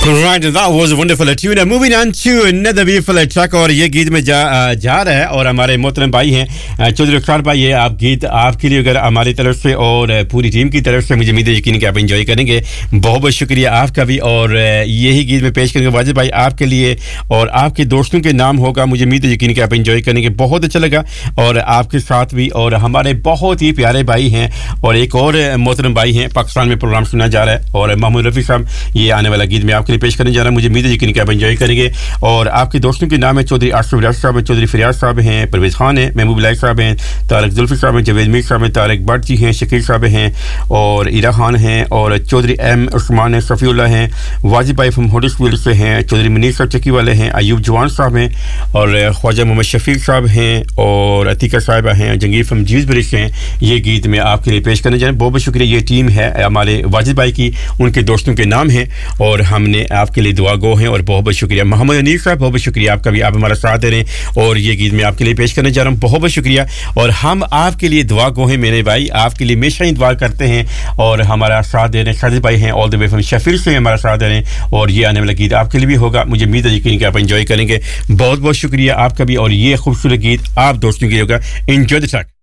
Right, that was a wonderful tune. Moving on to another beautiful track और ये गीत में जा रहा है और हमारे मोहतरम भाई हैं चौधरी रुखसार भाई, ये आप गीत आपके लिए अगर हमारी तरफ से और पूरी टीम की तरफ से मुझे उम्मीद है यकीन कि आप एंजॉय करेंगे. बहुत बहुत शुक्रिया आपका भी. और यही गीत में पेश करेंगे वाजिद भाई आपके लिए और आपके दोस्तों के नाम होगा. मुझे उम्मीद है यकीन कि आप एंजॉय करेंगे. बहुत अच्छा लगा और आपके साथ भी. और हमारे बहुत ही प्यारे भाई हैं और एक और मोहतरम भाई हैं, पाकिस्तान में प्रोग्राम सुना जा रहा है और मोहम्मद रफ़ी साहब ये आने वाला गीत में आपके लिए पेश करने जा रहा हूं. मुझे उम्मीद है यकीन कि आप एंजॉय करेंगे. और आपके दोस्तों के नाम है चौधरी आसिफ रियाज साहब हैं, चौधरी फरियाज साहब हैं, परवेज़ खान हैं, महबूब लाइक साहब हैं, तारक जुल्फी साहब हैं, जावेद मीर साहब हैं, तारक भट्ट जी हैं, शकील साहब हैं और इरा खान हैं और चौधरी एम उस्मान हैं, सफ़ीउल्लाह हैं, वाजिब भाई फ्रॉम हडर्सफील्ड से हैं, चौधरी मुनीर साहब चक्की वाले हैं, अयूब जवान साहब हैं और ख्वाजा मोहम्मद शफीक साहब हैं और अतीका साहिबा हैं, जंगीर फ्रॉम जीवसबरी से हैं. ये गीत मैं आपके लिए पेश करने जा रहा हूं. बहुत बहुत शुक्रिया. ये टीम है हमारे वाजिद भाई की, उनके दोस्तों के नाम हैं और हमने आपके लिए दुआ गो हैं. और बहुत बहुत शुक्रिया मोहम्मद अनीस साहब, बहुत बहुत शुक्रिया आपका भी, आप हमारा साथ दे रहे हैं और ये गीत मैं आपके लिए पेश करने जा रहा हूँ. बहुत बहुत शुक्रिया. और हम आपके लिए दुआ गो हैं मेरे भाई, आपके लिए हमेशा ही दुआ करते हैं और हमारा साथ दे रहे हैं. साजिद भाई हैं all the way from Sheffield से हमारा साथ दे रहे हैं और ये आने वाला गीत आपके लिए भी होगा. मुझे उम्मीद है यकीन कि आप एंजॉय करेंगे. बहुत बहुत शुक्रिया आपका भी. और ये खूबसूरत गीत आप दोस्तों के लिए होगा. Enjoy the track.